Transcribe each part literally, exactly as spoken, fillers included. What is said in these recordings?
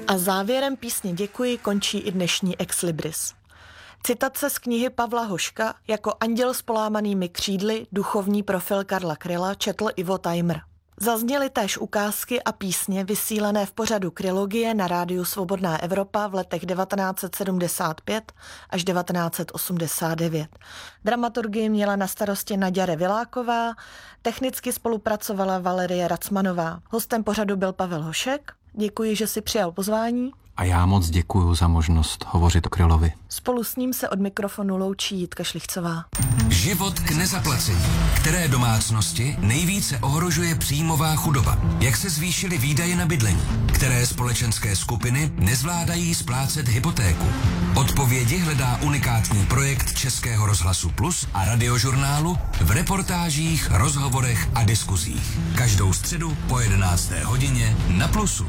A závěrem písně Děkuji končí i dnešní Ex Libris. Citace z knihy Pavla Hoška Jako anděl s polámanými křídly, duchovní profil Karla Kryla četl Ivo Tajmr. Zazněly též ukázky a písně vysílané v pořadu Krylogie na rádiu Svobodná Evropa v letech devatenáct set sedmdesát pět až devatenáct set osmdesát devět. Dramaturgii měla na starosti Naďa Reviláková, technicky spolupracovala Valerie Racmanová. Hostem pořadu byl Pavel Hošek. Děkuji, že si přijal pozvání. A já moc děkuju za možnost hovořit o Krylovi. Spolu s ním se od mikrofonu loučí Jitka Šlichcová. Život k nezaplacení. Které domácnosti nejvíce ohrožuje příjmová chudoba? Jak se zvýšily výdaje na bydlení? Které společenské skupiny nezvládají splácet hypotéku? Odpovědi hledá unikátní projekt Českého rozhlasu Plus a Radiožurnálu v reportážích, rozhovorech a diskuzích. Každou středu po jedenácté hodině na Plusu.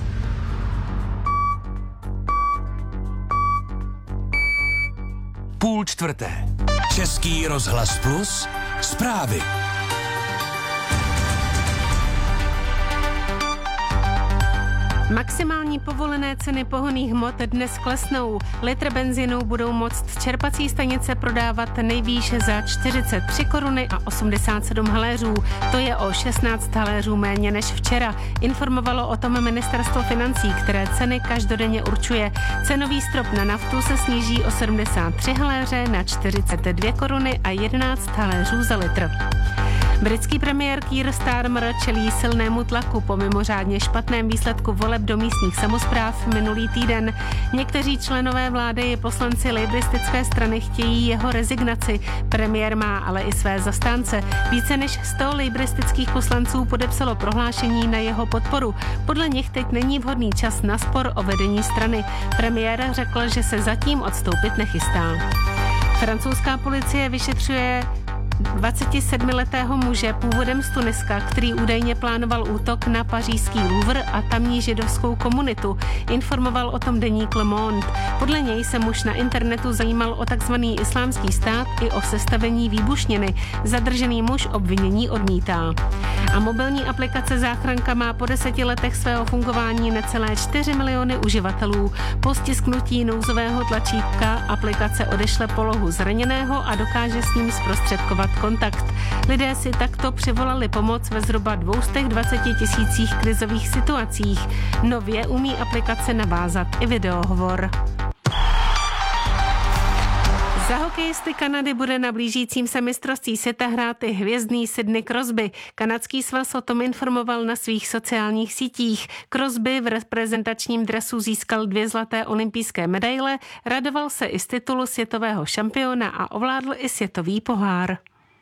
Půl čtvrté. Český rozhlas Plus. Zprávy. Maximální povolené ceny pohonných hmot dnes klesnou. Litr benzínu budou moct čerpací stanice prodávat nejvýš za čtyřicet tři koruny a osmdesát sedm haléřů. To je o šestnáct haléřů méně než včera. Informovalo o tom ministerstvo financí, které ceny každodenně určuje. Cenový strop na naftu se sníží o sedmdesát tři haléře na čtyřicet dvě koruny a jedenáct haléřů za litr. Britský premiér Keir Starmer čelí silnému tlaku po mimořádně špatném výsledku voleb do místních samospráv minulý týden. Někteří členové vlády i poslanci lejbristické strany chtějí jeho rezignaci. Premiér má ale i své zastánce. Více než sto lejbristických poslanců podepsalo prohlášení na jeho podporu. Podle nich teď není vhodný čas na spor o vedení strany. Premiér řekl, že se zatím odstoupit nechystá. Francouzská policie vyšetřuje dvacetisedmiletého muže původem z Tuniska, který údajně plánoval útok na pařížský Louvre a tamní židovskou komunitu. Informoval o tom deník Le Monde. Podle něj se muž na internetu zajímal o takzvaný islámský stát i o sestavení výbušniny. Zadržený muž obvinění odmítá. A mobilní aplikace Záchranka má po deseti letech svého fungování necelé čtyři miliony uživatelů. Po stisknutí nouzového tlačítka aplikace odešle polohu zraněného a dokáže s ním zprostředkovat kontakt. Lidé si takto přivolali pomoc ve zhruba dvě stě dvacet tisících krizových situacích. Nově umí aplikace navázat i videohovor. Za hokejisty Kanady bude na blížícím se mistrovství světa hrát i hvězdný Sidney Crosby. Kanadský svaz o tom informoval na svých sociálních sítích. Crosby v reprezentačním dresu získal dvě zlaté olympijské medaile, radoval se i z titulu světového šampiona a ovládl i světový pohár.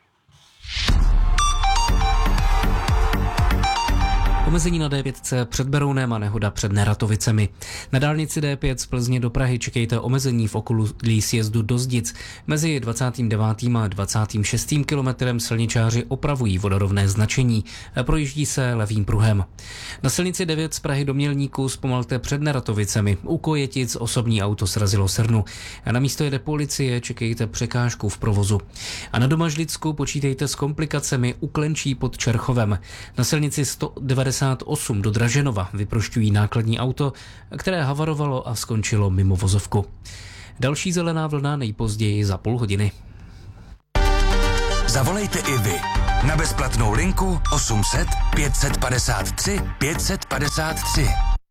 Omezení na D pět před Berounem a nehoda před Neratovicemi. Na dálnici D pět z Plzně do Prahy čekejte omezení v okolí sjezdu do Zdic. Mezi dvacátým devátým a dvacátým šestým kilometrem silničáři opravují vodorovné značení. Projíždí se levým pruhem. Na silnici devět z Prahy do Mělníku zpomalte před Neratovicemi. U Kojetic osobní auto srazilo srnu. A na místo jede policie, čekejte překážku v provozu. A na Domažlicku počítejte s komplikacemi u Klenčí pod Čerchovem. Na silnici sto devadesát osm do Draženova vyprošťují nákladní auto, které havarovalo a skončilo mimo vozovku. Další zelená vlna nejpozději za půl hodiny. Zavolejte i vy na bezplatnou linku osm set pět set padesát tři pět set padesát tři.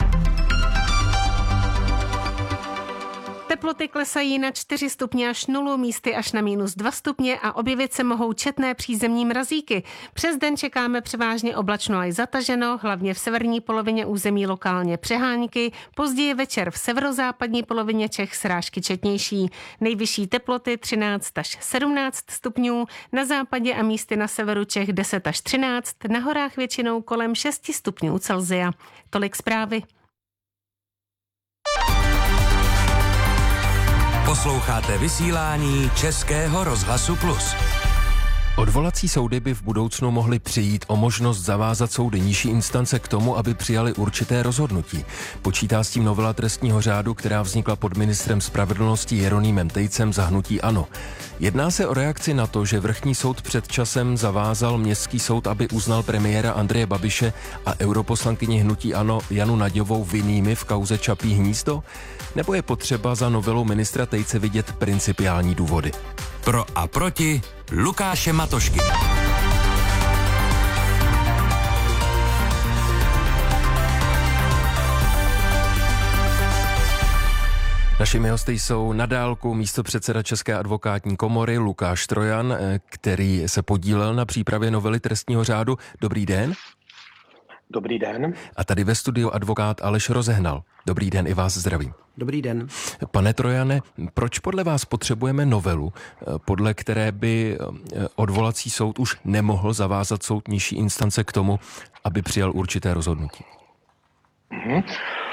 Teploty klesají na čtyři stupně až nulu, místy až na minus dva stupně a objevit se mohou četné přízemní mrazíky. Přes den čekáme převážně oblačno a i zataženo, hlavně v severní polovině území lokálně přehánky, později večer v severozápadní polovině Čech srážky četnější. Nejvyšší teploty třináct až sedmnáct stupňů, na západě a místy na severu Čech deset až třináct, na horách většinou kolem šest stupňů Celsia. Tolik zprávy. Posloucháte vysílání Českého rozhlasu Plus. Odvolací soudy by v budoucnu mohly přijít o možnost zavázat soudy nižší instance k tomu, aby přijali určité rozhodnutí. Počítá s tím novela trestního řádu, která vznikla pod ministrem spravedlnosti Jeronýmem Tejcem za hnutí ANO. Jedná se o reakci na to, že vrchní soud před časem zavázal městský soud, aby uznal premiéra Andreje Babiše a europoslankyni hnutí ANO Janu Naďovou vinnými v kauze Čapí hnízdo? Nebo je potřeba za novelou ministra Tejce vidět principiální důvody? Pro a proti Lukáše Matošky. Našimi hosty jsou na dálku místopředseda České advokátní komory Lukáš Trojan, který se podílel na přípravě novely trestního řádu. Dobrý den. Dobrý den. A tady ve studiu advokát Aleš Rozehnal. Dobrý den, i vás zdravím. Dobrý den. Pane Trojane, proč podle vás potřebujeme novelu, podle které by odvolací soud už nemohl zavázat soud nižší instance k tomu, aby přijal určité rozhodnutí? Mm-hmm.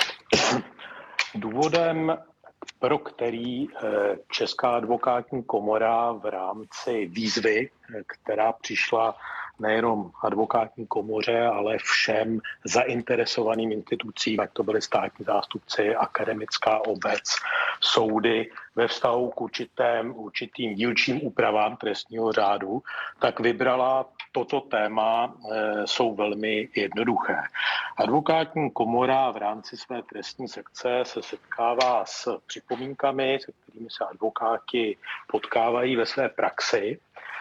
Důvodem, pro který Česká advokátní komora v rámci výzvy, která přišla nejenom advokátní komoře, ale všem zainteresovaným institucím, jak to byly státní zástupci, akademická obec, soudy, ve vztahu k určitém, určitým dílčím úpravám trestního řádu, tak vybrala toto téma, e, jsou velmi jednoduché. Advokátní komora v rámci své trestní sekce se setkává s připomínkami, se kterými se advokáti potkávají ve své praxi.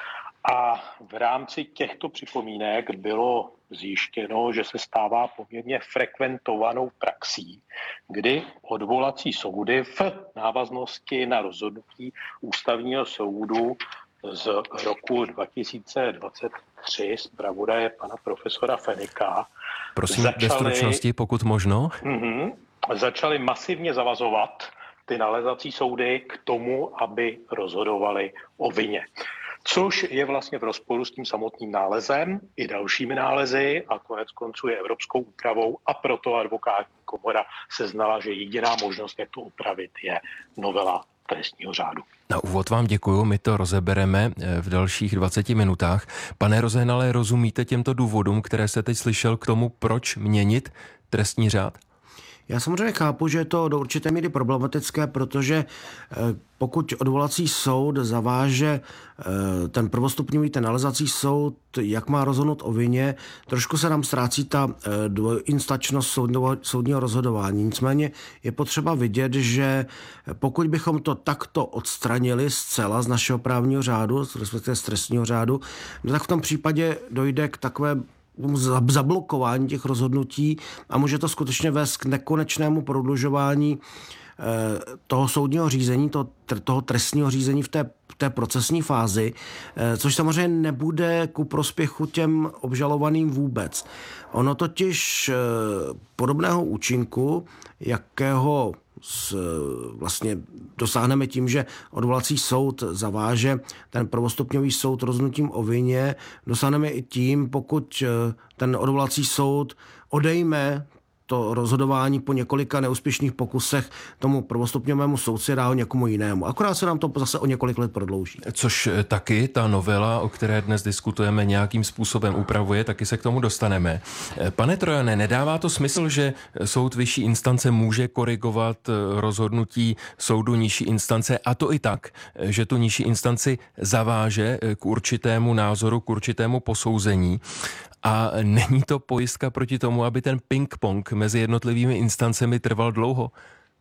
A v rámci těchto připomínek bylo zjištěno, že se stává poměrně frekventovanou praxí, kdy odvolací soudy v návaznosti na rozhodnutí Ústavního soudu z roku dva tisíce dvacet tři zpravodaje pana profesora Fenika Prosím, začali, ve stručnosti, pokud možno. Mm-hmm, začali masivně zavazovat ty nalezací soudy k tomu, aby rozhodovali o vině. Což je vlastně v rozporu s tím samotným nálezem i dalšími nálezy a konec konců je evropskou úpravou, a proto advokátní komora seznala, že jediná možnost, jak to upravit, je novela trestního řádu. Na úvod vám děkuju, my to rozebereme v dalších dvaceti minutách. Pane Rozehnale, rozumíte těmto důvodům, které jste teď slyšel, k tomu, proč měnit trestní řád? Já samozřejmě chápu, že je to do určité míry problematické, protože pokud odvolací soud zaváže ten prvostupňový, ten nalezací soud, jak má rozhodnout o vině, trošku se nám ztrácí ta dvojinstančnost soudního, soudního rozhodování. Nicméně je potřeba vidět, že pokud bychom to takto odstranili zcela z našeho právního řádu, respektive z trestního řádu, no tak v tom případě dojde k takové zablokování těch rozhodnutí a může to skutečně vést k nekonečnému prodlužování toho soudního řízení, toho, toho trestního řízení v té, v té procesní fázi, což samozřejmě nebude ku prospěchu těm obžalovaným vůbec. Ono totiž podobného účinku, jakého s, vlastně dosáhneme tím, že odvolací soud zaváže ten prvostupňový soud rozhodnutím o vině, dosáhneme i tím, pokud ten odvolací soud odejme to rozhodování po několika neúspěšných pokusech tomu prvostupňovému soudci dá ho někomu jinému. Akorát se nám to zase o několik let prodlouží. Což taky ta novela, o které dnes diskutujeme, nějakým způsobem upravuje, taky se k tomu dostaneme. Pane Trojane, nedává to smysl, že soud vyšší instance může korigovat rozhodnutí soudu nižší instance, a to i tak, že tu nižší instanci zaváže k určitému názoru, k určitému posouzení? A není to pojistka proti tomu, aby ten ping-pong mezi jednotlivými instancemi trval dlouho?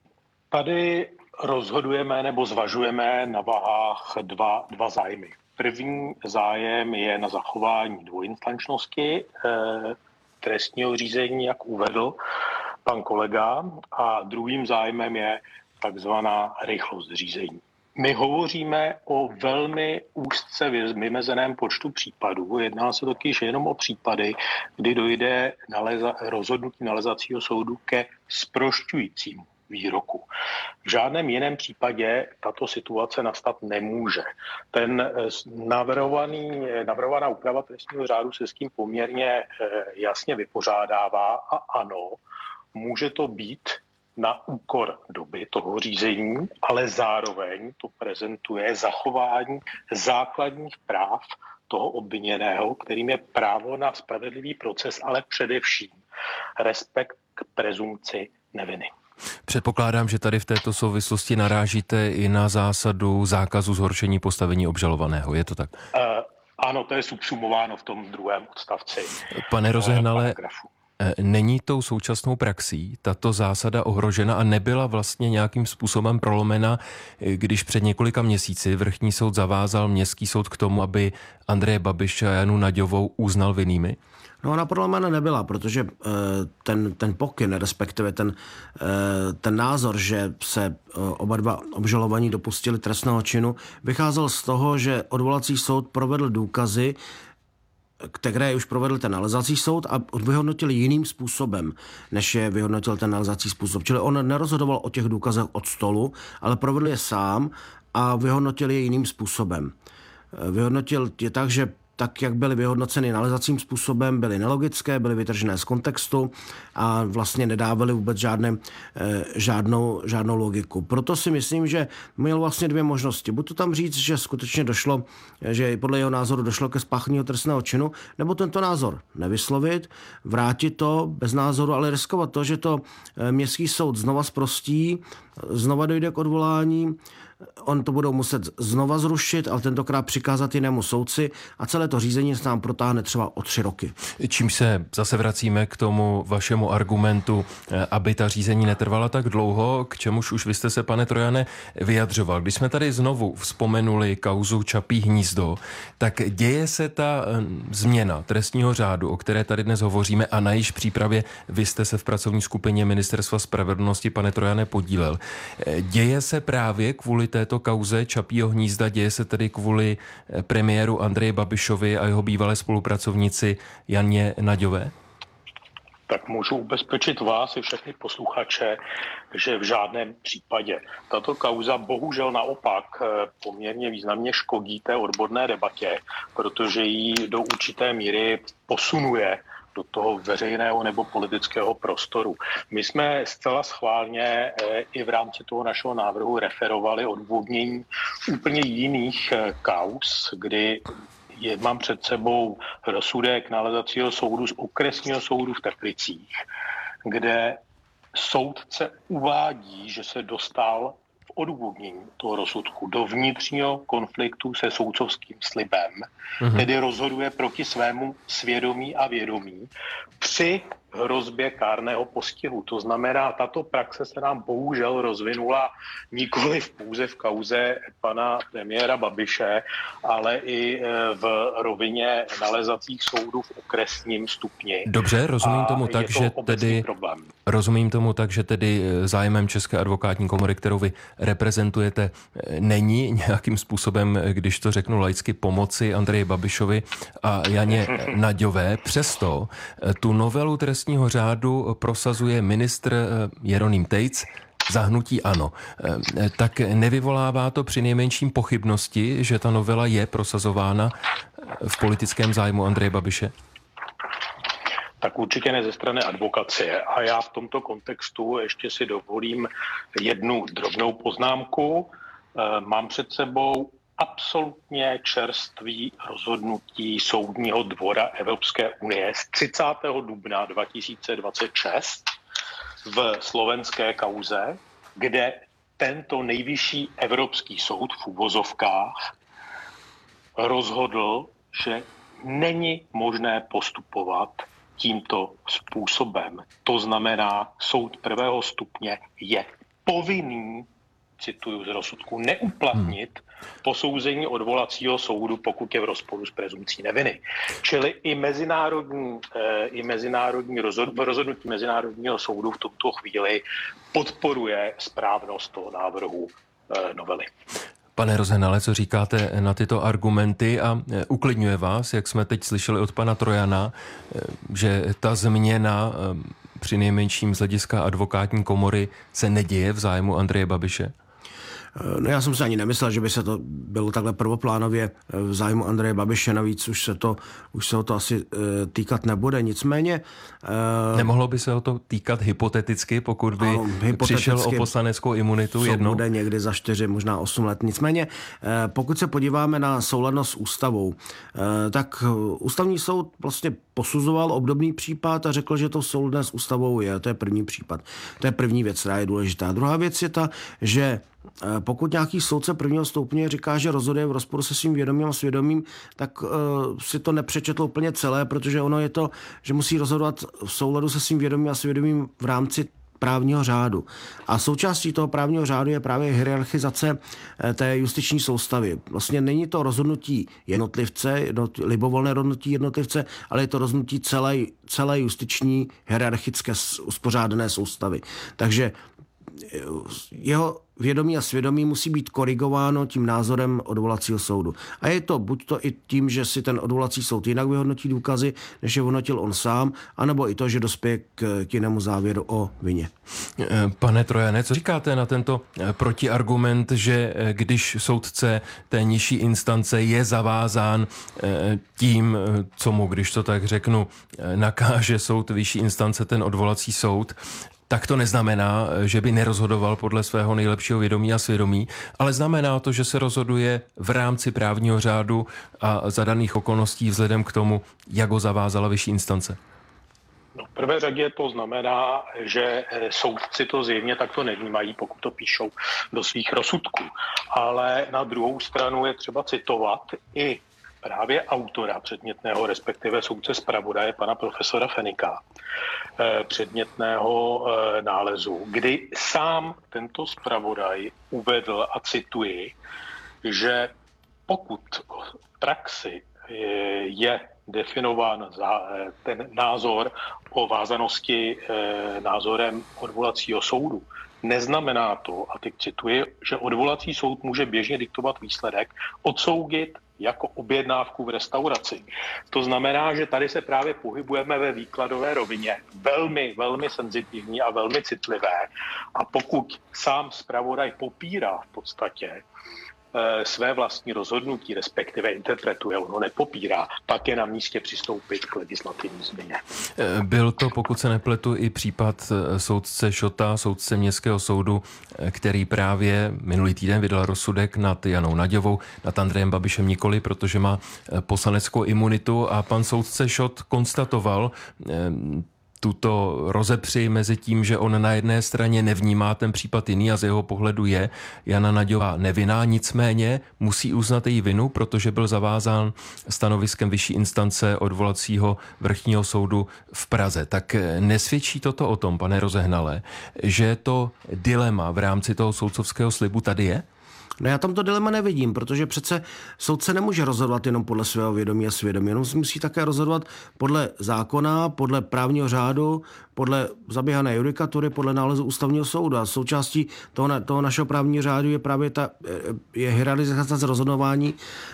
Tady rozhodujeme nebo zvažujeme na vahách dva, dva zájmy. První zájem je na zachování dvojinstančnosti eh, trestního řízení, jak uvedl pan kolega, a druhým zájmem je takzvaná rychlost řízení. My hovoříme o velmi úzce vymezeném počtu případů. Jedná se totiž jenom o případy, kdy dojde naleza, rozhodnutí nalezacího soudu ke zprošťujícímu výroku. V žádném jiném případě tato situace nastat nemůže. Ten navrhovaný, navrhovaná úprava trestního řádu se s tím poměrně jasně vypořádává a ano, může to být na úkor doby toho řízení, ale zároveň to prezentuje zachování základních práv toho obviněného, kterým je právo na spravedlivý proces, ale především respekt k prezumci neviny. Předpokládám, že tady v této souvislosti narážíte i na zásadu zákazu zhoršení postavení obžalovaného. Je to tak? Uh, ano, to je subsumováno v tom druhém odstavci. Pane Rozehnale, paragrafu. Není tou současnou praxí tato zásada ohrožena a nebyla vlastně nějakým způsobem prolomena, když před několika měsíci vrchní soud zavázal městský soud k tomu, aby Andreje Babiše a Janu Naďovou uznal vinnými? No, ona prolomena nebyla, protože ten, ten pokyn, respektive ten, ten názor, že se oba dva obžalovaní dopustili trestného činu, vycházel z toho, že odvolací soud provedl důkazy, které už provedl ten nalezací soud a vyhodnotil jiným způsobem, než je vyhodnotil ten nalezací způsob. Čili on nerozhodoval o těch důkazech od stolu, ale provedl je sám a vyhodnotil je jiným způsobem. Vyhodnotil je tak, že tak, jak byly vyhodnoceny nalezacím způsobem, byly nelogické, byly vytržené z kontextu a vlastně nedávaly vůbec žádné, žádnou, žádnou logiku. Proto si myslím, že měl vlastně dvě možnosti. Buď to tam říct, že skutečně došlo, že podle jeho názoru došlo ke spáchání trestného činu, nebo tento názor nevyslovit, vrátit to bez názoru, ale riskovat to, že to městský soud znova zprostí, znova dojde k odvolání, on to budou muset znova zrušit, ale tentokrát přikázat jinému soudci a celé to řízení se nám protáhne třeba o tři roky. Čím se zase vracíme k tomu vašemu argumentu, aby ta řízení netrvala tak dlouho, k čemuž už vy jste se, pane Trojane, vyjadřoval. Když jsme tady znovu vzpomenuli kauzu Čapí hnízdo, tak děje se ta změna trestního řádu, o které tady dnes hovoříme a na jejíž přípravě vy jste se v pracovní skupině Ministerstva spravedlnosti, pane Trojane, podílel. Děje se právě kvůli této kauze Čapího hnízda, děje se tedy kvůli premiéru Andreji Babišovi a jeho bývalé spolupracovnici Janě Naďové? Tak můžu ubezpečit vás i všechny posluchače, že v žádném případě. Tato kauza bohužel naopak poměrně významně škodí té odborné debatě, protože ji do určité míry posunuje do toho veřejného nebo politického prostoru. My jsme zcela schválně i v rámci toho našeho návrhu referovali odůvodnění úplně jiných kauz, kdy je, mám před sebou rozsudek nalezacího soudu z okresního soudu v Teplicích, kde soudce uvádí, že se dostal v odůvodnění toho rozsudku do vnitřního konfliktu se soudcovským slibem, mm-hmm. tedy rozhoduje proti svému svědomí a vědomí při hrozbě kárného postihu. To znamená, tato praxe se nám bohužel rozvinula nikoli v pouze v kauze pana premiéra Babiše, ale i v rovině nalezacích soudů v okresním stupni. Dobře, rozumím tomu tak, že tedy problém. rozumím tomu tak, že tedy zájmem České advokátní komory, kterou vy reprezentujete, není nějakým způsobem, když to řeknu laicky, pomoci Andreji Babišovi a Janě Naďové. Přesto tu novelu trestního řádu prosazuje ministr Jeroným Tejc za hnutí ANO. Tak nevyvolává to přinejmenším pochybnosti, že ta novela je prosazována v politickém zájmu Andreje Babiše? Tak určitě ne ze strany advokacie. A já v tomto kontextu ještě si dovolím jednu drobnou poznámku. Mám před sebou absolutně čerstvý rozhodnutí Soudního dvora Evropské unie z třicátého dubna dva tisíce dvacet šest v slovenské kauze, kde tento nejvyšší evropský soud v uvozovkách rozhodl, že není možné postupovat tímto způsobem. To znamená, soud prvého stupně je povinný, cituju z rozsudku, neuplatnit posouzení odvolacího soudu, pokud je v rozporu s prezumcí neviny. Čili i mezinárodní, i mezinárodní rozhod, rozhodnutí Mezinárodního soudu v tomto chvíli podporuje správnost toho návrhu novely. Pane Rozehnale, co říkáte na tyto argumenty a uklidňuje vás, jak jsme teď slyšeli od pana Trojana, že ta změna při nejmenším z hlediska advokátní komory se neděje v zájmu Andreje Babiše? No já jsem si ani nemyslel, že by se to bylo takhle prvoplánově v zájmu Andreje Babiše, navíc už se to, už se to asi týkat nebude. Nicméně... Nemohlo by se o to týkat hypoteticky, pokud by ano, hypoteticky přišel o poslaneckou imunitu jednou? Bude někdy za čtyři, možná osm let. Nicméně, pokud se podíváme na souladnost s ústavou, tak ústavní soud vlastně posuzoval obdobný případ a řekl, že to souladné s ústavou je. To je první případ. To je první věc, která je důležitá. Druhá věc je ta, že pokud nějaký soudce prvního stupně říká, že rozhoduje v rozporu se svým vědomím a svědomím, tak uh, si to nepřečetl úplně celé, protože ono je to, že musí rozhodovat v souladu se svým vědomím a svědomím v rámci právního řádu. A součástí toho právního řádu je právě hierarchizace té justiční soustavy. Vlastně není to rozhodnutí jednotlivce, jednot, libovolné rozhodnutí jednotlivce, ale je to rozhodnutí celé, celé justiční hierarchické uspořádané soustavy. Takže jeho vědomí a svědomí musí být korigováno tím názorem odvolacího soudu. A je to buď to i tím, že si ten odvolací soud jinak vyhodnotí důkazy, než je hodnotil on sám, anebo i to, že dospěje k, k jinému závěru o vině. Pane Trojane, co říkáte na tento protiargument, že když soudce té nižší instance je zavázán tím, co mu, když to tak řeknu, nakáže soud vyšší instance, ten odvolací soud, tak to neznamená, že by nerozhodoval podle svého nejlepšího vědomí a svědomí, ale znamená to, že se rozhoduje v rámci právního řádu a za daných okolností vzhledem k tomu, jak ho zavázala vyšší instance. No, v prvé řadě to znamená, že soudci to zjevně takto nevnímají, pokud to píšou do svých rozsudků. Ale na druhou stranu je třeba citovat i právě autora předmětného, respektive soudce zpravodaje, pana profesora Fenika, předmětného nálezu, kdy sám tento zpravodaj uvedl, a cituji, že pokud v praxi je definován ten názor o vázanosti názorem odvolacího soudu, neznamená to, a teď cituji, že odvolací soud může běžně diktovat výsledek, odsoudit jako objednávku v restauraci. To znamená, že tady se právě pohybujeme ve výkladové rovině, velmi, velmi senzitivní a velmi citlivé. A pokud sám zpravodaj popírá v podstatě své vlastní rozhodnutí, respektive interpretuje, ono nepopírá, pak je na místě přistoupit k legislativní změně. Byl to, pokud se nepletu, i případ soudce Šota, soudce Městského soudu, který právě minulý týden vydal rozsudek nad Janou Naďovou, nad Andrejem Babišem nikoli, protože má poslaneckou imunitu, a pan soudce Šot konstatoval tuto rozepři mezi tím, že on na jedné straně nevnímá ten případ jiný a z jeho pohledu je Jana Naďová nevinná, nicméně musí uznat její vinu, protože byl zavázán stanoviskem vyšší instance odvolacího vrchního soudu v Praze. Tak nesvědčí toto o tom, pane Rozehnale, že to dilema v rámci toho soudcovského slibu tady je? No já tam to dilema nevidím, protože přece soudce nemůže rozhodovat jenom podle svého vědomí a svědomí, jenom musí také rozhodovat podle zákona, podle právního řádu, podle zaběhané judikatury, podle nálezu ústavního soudu. A součástí toho, toho našeho právního řádu je právě ta je hierarchizace rozhodování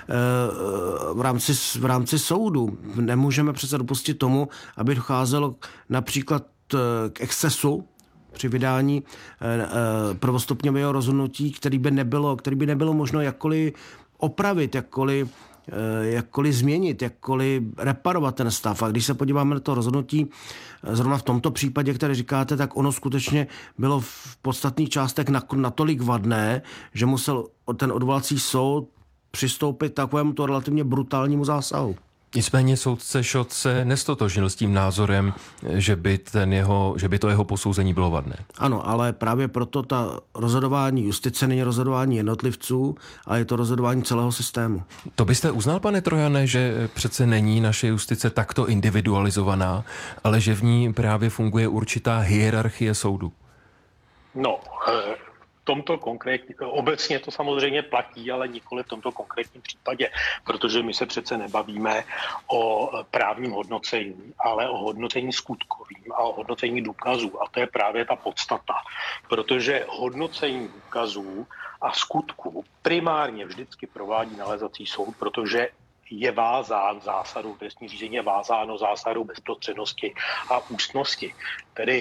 v rámci, v rámci soudu. Nemůžeme přece dopustit tomu, aby docházelo například k excesu při vydání e, prvostupňového rozhodnutí, který by nebylo, který by nebylo možno jakkoliv opravit, jakkoliv, e, jakkoliv změnit, jakkoliv reparovat ten stav. A když se podíváme na to rozhodnutí, zrovna v tomto případě, které říkáte, tak ono skutečně bylo v podstatných částech natolik vadné, že musel ten odvolací soud přistoupit takovému to relativně brutálnímu zásahu. Nicméně soudce Šot se nestotožnil s tím názorem, že by, ten jeho, že by to jeho posouzení bylo vadné. Ano, ale právě proto ta rozhodování justice není rozhodování jednotlivců, ale je to rozhodování celého systému. To byste uznal, pane Trojane, že přece není naše justice takto individualizovaná, ale že v ní právě funguje určitá hierarchie soudu? No, v tomto konkrétní, obecně to samozřejmě platí, ale nikoli v tomto konkrétním případě, protože my se přece nebavíme o právním hodnocení, ale o hodnocení skutkovým a o hodnocení důkazů. A to je právě ta podstata, protože hodnocení důkazů a skutků primárně vždycky provádí nalézací soud, protože je vázán zásadou trestní řízení, je vázáno zásadou bezprostřednosti a ústnosti. Tedy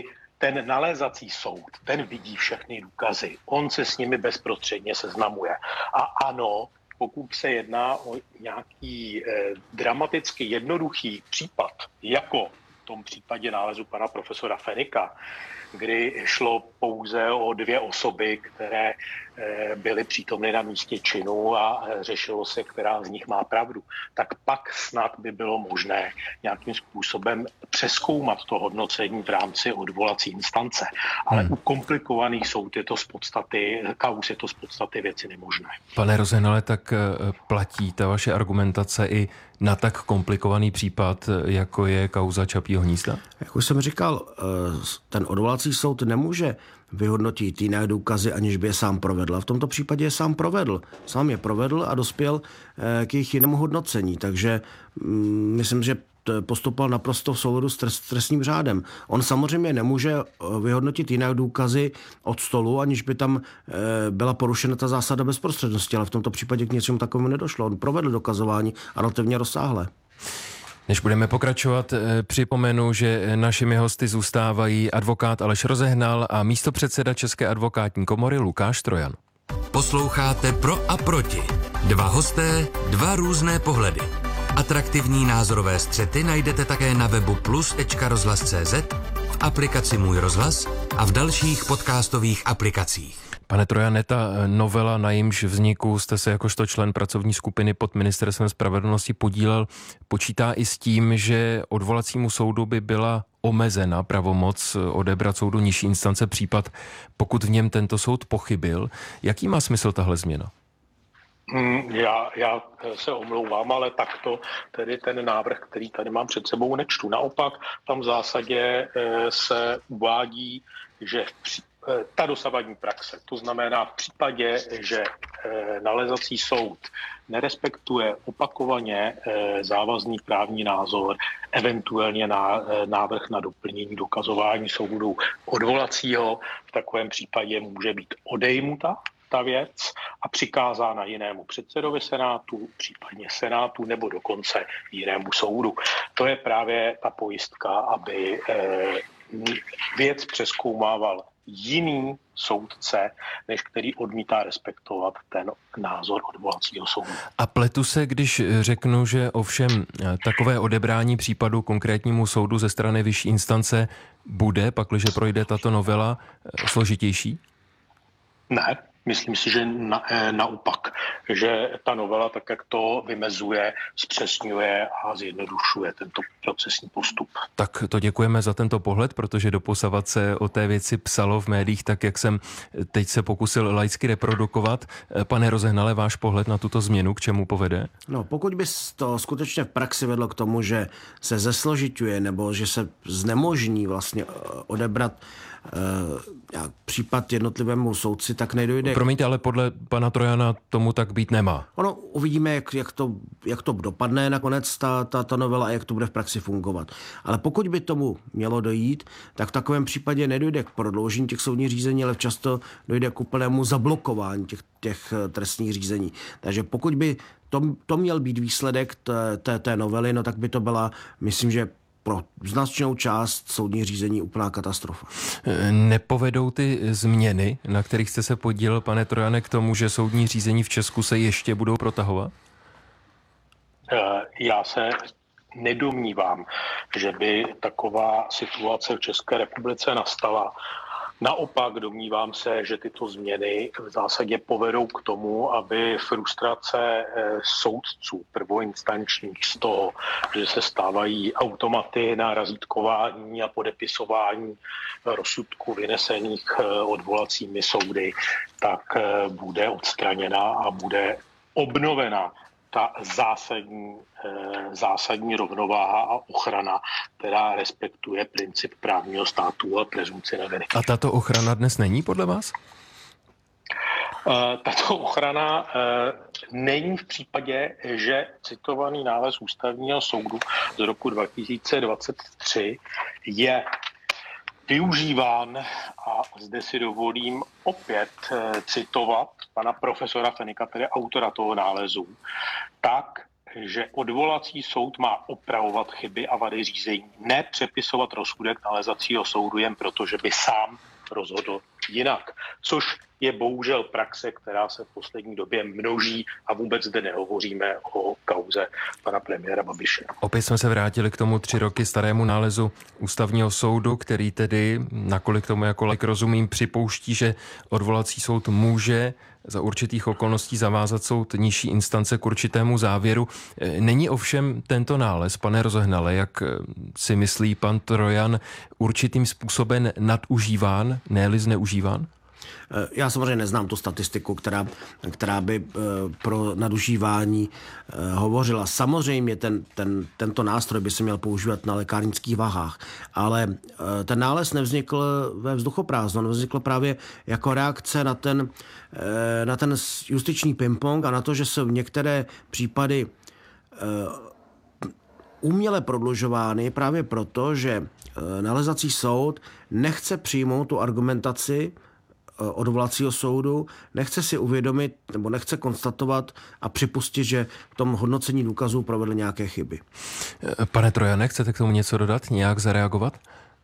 ten nalézací soud, ten vidí všechny důkazy, on se s nimi bezprostředně seznamuje. A ano, pokud se jedná o nějaký eh, dramaticky jednoduchý případ, jako v tom případě nálezu pana profesora Fenika, kdy šlo pouze o dvě osoby, které byly přítomny na místě činu a řešilo se, která z nich má pravdu, tak pak snad by bylo možné nějakým způsobem přezkoumat to hodnocení v rámci odvolací instance. Ale hmm. u komplikovaných soud je to z podstaty, kauz je to z podstaty věci nemožné. Pane Rozehnale, tak platí ta vaše argumentace i na tak komplikovaný případ, jako je kauza Čapího hnízda? Jak už jsem říkal, ten odvolací soud nemůže vyhodnotit jiné důkazy, aniž by je sám provedl. A v tomto případě je sám provedl. Sám je provedl a dospěl k jejich jinému hodnocení. Takže mm, myslím, že postupoval naprosto v souladu s trest, trestním řádem. On samozřejmě nemůže vyhodnotit jiné důkazy od stolu, aniž by tam byla porušena ta zásada bezprostřednosti, ale v tomto případě k něčemu takovému nedošlo. On provedl dokazování a relativně rozsáhlé. Než budeme pokračovat, připomenu, že našimi hosty zůstávají advokát Aleš Rozehnal a místopředseda České advokátní komory Lukáš Trojan. Posloucháte Pro a proti. Dva hosté, dva různé pohledy. Atraktivní názorové střety najdete také na webu plus tečka rozhlas tečka cé zet, v aplikaci Můj rozhlas a v dalších podcastových aplikacích. Pane Trojane, ta novela, na jejímž vzniku jste se jakožto člen pracovní skupiny pod Ministerstvem spravedlnosti podílel, počítá i s tím, že odvolacímu soudu by byla omezena pravomoc odebrat soudu nižší instance případ, pokud v něm tento soud pochybil. Jaký má smysl tahle změna? Já, já se omlouvám, ale takto tedy ten návrh, který tady mám před sebou, nečtu. Naopak tam v zásadě se uvádí, že v ta dosavadní praxe, to znamená v případě, že nalezací soud nerespektuje opakovaně závazný právní názor, eventuálně na návrh na doplnění dokazování soudu odvolacího, v takovém případě může být odejmuta ta věc a přikázána jinému předsedovi Senátu, případně Senátu nebo dokonce jinému soudu. To je právě ta pojistka, aby věc přezkoumával jiný soudce, než který odmítá respektovat ten názor odvolacího soudu. A pletu se, když řeknu, že ovšem takové odebrání případu konkrétnímu soudu ze strany vyšší instance bude, pakliže projde tato novela, složitější? Ne. Myslím si, že na, naopak, že ta novela, tak jak to vymezuje, zpřesňuje a zjednodušuje tento procesní postup. Tak to děkujeme za tento pohled, protože doposavat se o té věci psalo v médiích, tak jak jsem teď se pokusil laicky reprodukovat. Pane Rozehnale, váš pohled na tuto změnu, k čemu povede? No, pokud by to skutečně v praxi vedlo k tomu, že se zesložiťuje nebo že se znemožní vlastně odebrat uh, případ jednotlivému soudci, tak nedojde. Promiňte, ale podle pana Trojana tomu tak být nemá. Ono uvidíme, jak, jak, to, jak to dopadne nakonec ta, ta, ta novela a jak to bude v praxi fungovat. Ale pokud by tomu mělo dojít, tak v takovém případě nedojde k prodloužení těch soudních řízení, ale často dojde k úplnému zablokování těch, těch trestních řízení. Takže pokud by to, to měl být výsledek té, té, té novely, no tak by to byla, myslím, že pro značnou část soudních řízení úplná katastrofa. Nepovedou ty změny, na kterých jste se podílel, pane Trojane, k tomu, že soudní řízení v Česku se ještě budou protahovat? Já se nedomnívám, že by taková situace v České republice nastala. Naopak domnívám se, že tyto změny v zásadě povedou k tomu, aby frustrace soudců prvoinstančních z toho, že se stávají automaty na razítkování a podepisování rozsudků vynesených odvolacími soudy, tak bude odstraněna a bude obnovena ta zásadní, zásadní rovnováha a ochrana, která respektuje princip právního státu a presumpci neviny. A tato ochrana dnes není podle vás? Tato ochrana není v případě, že citovaný nález Ústavního soudu z roku dva tisíce dvacet tři je využíván, a zde si dovolím opět citovat pana profesora Fenika, tedy autora toho nálezu, tak, že odvolací soud má opravovat chyby a vady řízení, ne přepisovat rozsudek nalézacího soudu jen proto, že by sám rozhodl jinak, což je bohužel praxe, která se v poslední době množí a vůbec zde nehovoříme o kauze pana premiéra Babiše. Opět jsme se vrátili k tomu tři roky starému nálezu ústavního soudu, který tedy, nakolik tomu jako laik rozumím, připouští, že odvolací soud může za určitých okolností zavázat soud nižší instance k určitému závěru. Není ovšem tento nález, pane Rozehnale, jak si myslí pan Trojan, určitým způsobem nadužíván, ne-li zneužíván? Já samozřejmě neznám tu statistiku, která, která by pro nadužívání hovořila. Samozřejmě ten, ten, tento nástroj by se měl používat na lékárnických vahách, ale ten nález nevznikl ve vzduchoprázdnu, nevznikl právě jako reakce na ten, na ten justiční ping-pong a na to, že se některé případy uměle prodlužovány právě proto, že nalezací soud nechce přijmout tu argumentaci odvolacího soudu, nechce si uvědomit nebo nechce konstatovat a připustit, že v tom hodnocení důkazů provedl nějaké chyby. Pane Trojane, chcete k tomu něco dodat, nějak zareagovat?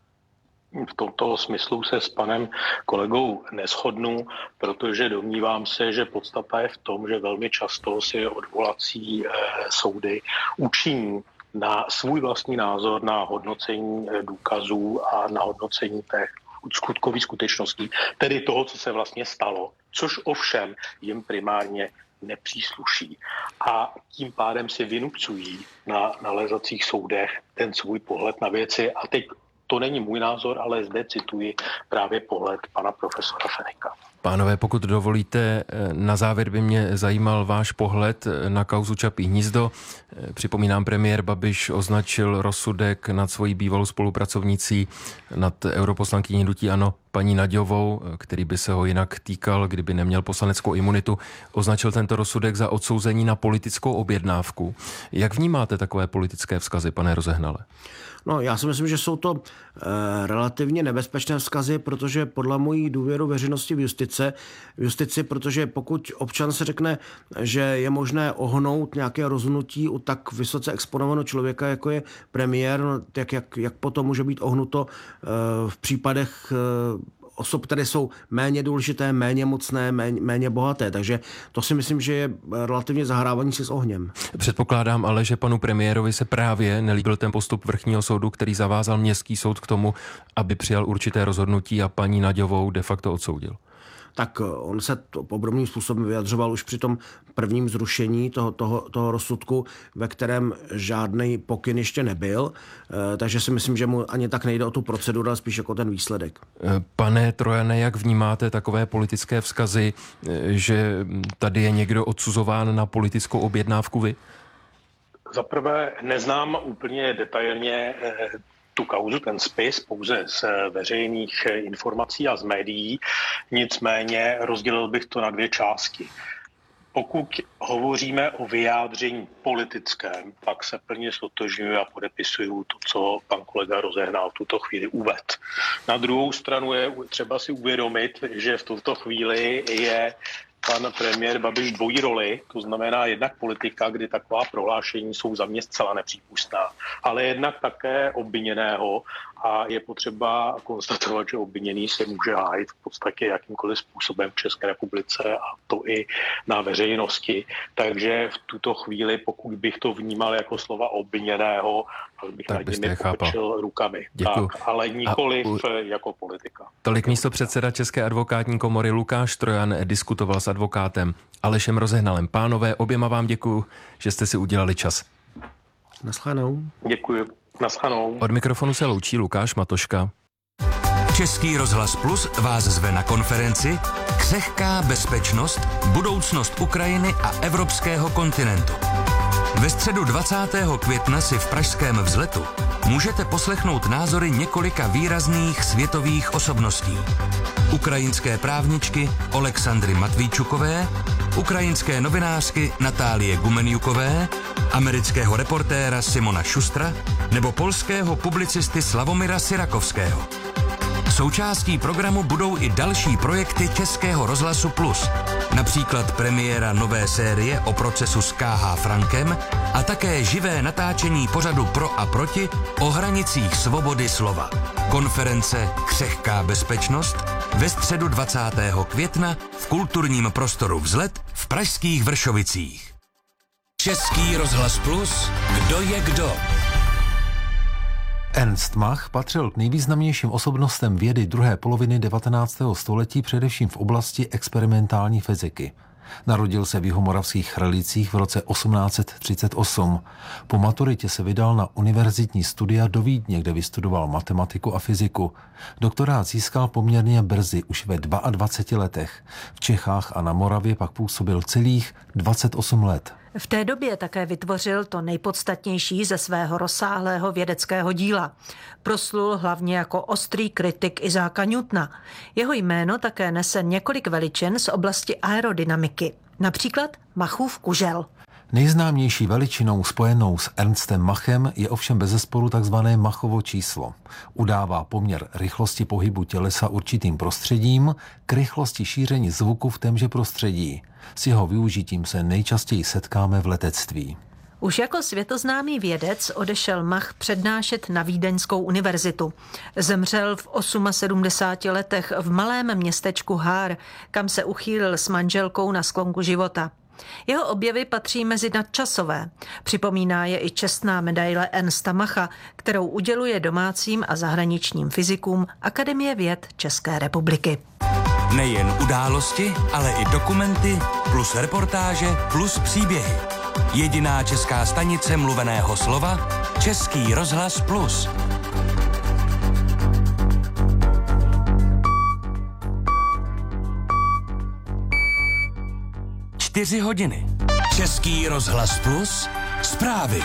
V tomto smyslu se s panem kolegou neshodnu, protože domnívám se, že podstata je v tom, že velmi často si odvolací eh, soudy učiní na svůj vlastní názor na hodnocení důkazů a na hodnocení té skutkových skutečností, tedy toho, co se vlastně stalo, což ovšem jim primárně nepřísluší. A tím pádem si vynucují na nalézacích soudech ten svůj pohled na věci. A teď to není můj názor, ale zde cituji právě pohled pana profesora Fenika. Pánové, pokud dovolíte, na závěr by mě zajímal váš pohled na kauzu Čapí hnízdo. Připomínám, premiér Babiš označil rozsudek nad svojí bývalou spolupracovnicí, nad europoslankyní hnutí ANO paní Naďovou, který by se ho jinak týkal, kdyby neměl poslaneckou imunitu, označil tento rozsudek za odsouzení na politickou objednávku. Jak vnímáte takové politické vzkazy, pane Rozehnale? No, já si myslím, že jsou to e, relativně nebezpečné vzkazy, protože podle mojí důvěru veřejnosti v justice, v justici, protože pokud občan se řekne, že je možné ohnout nějaké rozhodnutí u tak vysoce exponovaného člověka, jako je premiér, no, jak, jak, jak potom může být ohnuto e, v případech e, osob, které jsou méně důležité, méně mocné, méně, méně bohaté. Takže to si myslím, že je relativně zahrávání si s ohněm. Předpokládám ale, že panu premiérovi se právě nelíbil ten postup vrchního soudu, který zavázal městský soud k tomu, aby přijal určité rozhodnutí a paní Naďovou de facto odsoudil. Tak on se to podobným způsobem vyjadřoval už při tom prvním zrušení toho, toho, toho rozsudku, ve kterém žádný pokyn ještě nebyl, takže si myslím, že mu ani tak nejde o tu proceduru, ale spíš jako ten výsledek. Pane Trojane, jak vnímáte takové politické vzkazy, že tady je někdo odsuzován na politickou objednávku vy? Za prvé neznám úplně detailně tu kauzu, ten spis, pouze z veřejných informací a z médií. Nicméně rozdělil bych to na dvě části. Pokud hovoříme o vyjádření politickém, pak se plně stotožňuji a podepisuju to, co pan kolega Rozehnal v tuto chvíli uvedl. Na druhou stranu je třeba si uvědomit, že v tuto chvíli je pan premiér Babiš dvojí roli, to znamená jednak politika, kdy taková prohlášení jsou za mě zcela nepřípustná, ale jednak také obviněného a je potřeba konstatovat, že obviněný se může hájit v podstatě jakýmkoliv způsobem v České republice a to i na veřejnosti. Takže v tuto chvíli, pokud bych to vnímal jako slova obviněného, tak bych nad nimi pokrčil rukami. Tak, ale nikoliv u... jako politika. Tolik místo předseda České advokátní komory Lukáš Trojan diskutoval s advokátem Alešem Rozehnalem. Pánové, oběma vám děkuju, že jste si udělali čas. Naschledanou. Děkuji. Naschledanou. Od mikrofonu se loučí Lukáš Matoška. Český rozhlas Plus vás zve na konferenci Křehká bezpečnost, budoucnost Ukrajiny a evropského kontinentu. Ve středu dvacátého května si v pražském Vzletu můžete poslechnout názory několika výrazných světových osobností. Ukrajinské právničky Oleksandry Matvíčukové, ukrajinské novinářky Natálie Gumenjukové, amerického reportéra Simona Šustra nebo polského publicisty Slavomira Syrakovského. Součástí programu budou i další projekty Českého rozhlasu Plus, například premiéra nové série o procesu s K H Frankem a také živé natáčení pořadu Pro a proti o hranicích svobody slova. Konference Křehká bezpečnost ve středu dvacátého května v kulturním prostoru Vzlet v pražských Vršovicích. Český rozhlas Plus, kdo je kdo? Ernst Mach patřil k nejvýznamnějším osobnostem vědy druhé poloviny devatenáctého století především v oblasti experimentální fyziky. Narodil se v jihomoravských Chralicích v roce osmnáct set třicet osm. Po maturitě se vydal na univerzitní studia do Vídně, kde vystudoval matematiku a fyziku. Doktorát získal poměrně brzy, už ve dvaceti dvou letech. V Čechách a na Moravě pak působil celých dvacet osm let. V té době také vytvořil to nejpodstatnější ze svého rozsáhlého vědeckého díla. Proslul hlavně jako ostrý kritik Isaaca Newtona. Jeho jméno také nese několik veličin z oblasti aerodynamiky, například Machův kužel. Nejznámější veličinou spojenou s Ernstem Machem je ovšem bezesporu takzvané Machovo číslo. Udává poměr rychlosti pohybu tělesa určitým prostředím k rychlosti šíření zvuku v témže prostředí. S jeho využitím se nejčastěji setkáme v letectví. Už jako světoznámý vědec odešel Mach přednášet na Vídeňskou univerzitu. Zemřel v sedmdesáti osmi letech v malém městečku Haar, kam se uchýlil s manželkou na sklonku života. Jeho objevy patří mezi nadčasové. Připomíná je i čestná medaile Ernsta Macha, kterou uděluje domácím a zahraničním fyzikům Akademie věd České republiky. Nejen události, ale i dokumenty, plus reportáže, plus příběhy. Jediná česká stanice mluveného slova, Český rozhlas Plus. Čtyři hodiny. Český rozhlas Plus. Zprávy.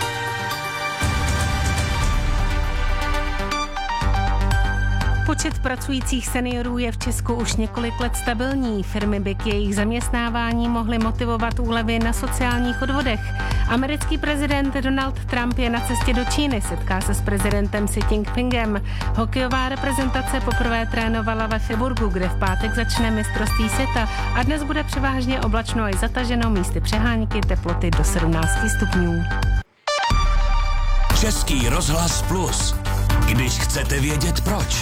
Počet pracujících seniorů je v Česku už několik let stabilní. Firmy by k jejich zaměstnávání mohly motivovat úlevy na sociálních odvodech. Americký prezident Donald Trump je na cestě do Číny, setká se s prezidentem Xi Jinpingem. Hokejová reprezentace poprvé trénovala ve Friburgu, kde v pátek začne mistrovství světa a dnes bude převážně oblačno i zataženo, místy přehánky, teploty do sedmnácti stupňů. Český rozhlas Plus. Když chcete vědět proč.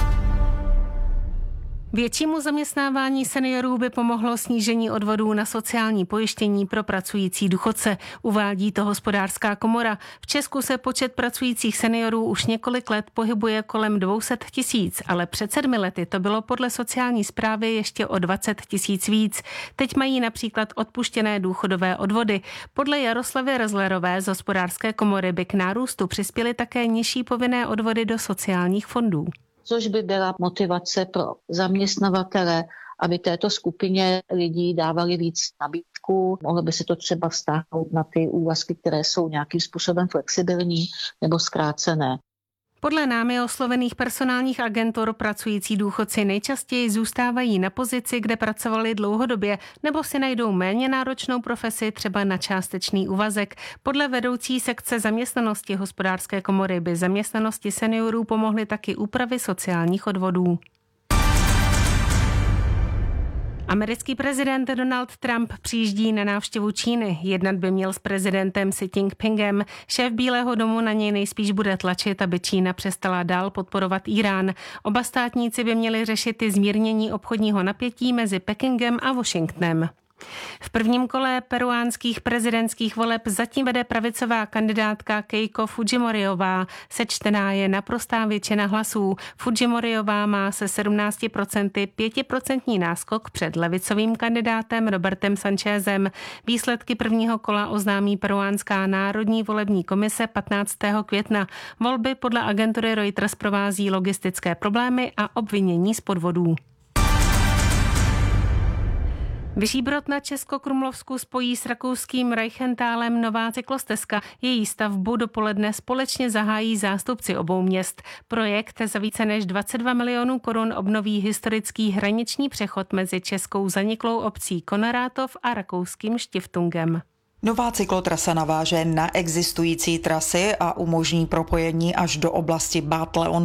Většímu zaměstnávání seniorů by pomohlo snížení odvodů na sociální pojištění pro pracující důchodce, uvádí to Hospodářská komora. V Česku se počet pracujících seniorů už několik let pohybuje kolem dvě stě tisíc, ale před sedmi lety to bylo podle sociální správy ještě o dvacet tisíc víc. Teď mají například odpuštěné důchodové odvody. Podle Jaroslavy Rezlerové z Hospodářské komory by k nárůstu přispěly také nižší povinné odvody do sociálních fondů. Což by byla motivace pro zaměstnavatele, aby této skupině lidí dávali víc nabídku. Mohlo by se to třeba vztáhnout na ty úvazky, které jsou nějakým způsobem flexibilní nebo zkrácené. Podle námi oslovených personálních agentur pracující důchodci nejčastěji zůstávají na pozici, kde pracovali dlouhodobě, nebo si najdou méně náročnou profesi, třeba na částečný úvazek. Podle vedoucí sekce zaměstnanosti Hospodářské komory by zaměstnanosti seniorů pomohly taky úpravy sociálních odvodů. Americký prezident Donald Trump přijíždí na návštěvu Číny. Jednat by měl s prezidentem Xi Jinpingem. Šéf Bílého domu na něj nejspíš bude tlačit, aby Čína přestala dál podporovat Irán. Oba státníci by měli řešit i zmírnění obchodního napětí mezi Pekingem a Washingtonem. V prvním kole peruánských prezidentských voleb zatím vede pravicová kandidátka Keiko Fujimoriová. Sečtená je naprostá většina hlasů. Fujimoriová má se sedmnáct procent pětiprocentní náskok před levicovým kandidátem Robertem Sanchezem. Výsledky prvního kola oznámí peruánská národní volební komise patnáctého května. Volby podle agentury Reuters provází logistické problémy a obvinění z podvodů. Vyšší Brod na Českokrumlovsku spojí s rakouským Reichenthalem nová cyklostezka. Její stavbu dopoledne společně zahájí zástupci obou měst. Projekt za více než dvacet dva milionů korun obnoví historický hraniční přechod mezi českou zaniklou obcí Konrátov a rakouským Stiftungem. Nová cyklotrasa naváže na existující trasy a umožní propojení až do oblasti Bad Leon